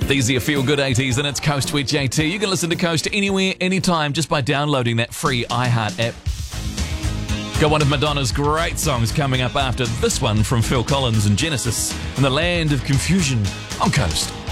These are your feel-good 80s, and it's Coast with JT. You can listen to Coast anywhere, anytime, just by downloading that free iHeart app. Got one of Madonna's great songs coming up after this one from Phil Collins and Genesis, in the Land of Confusion on Coast.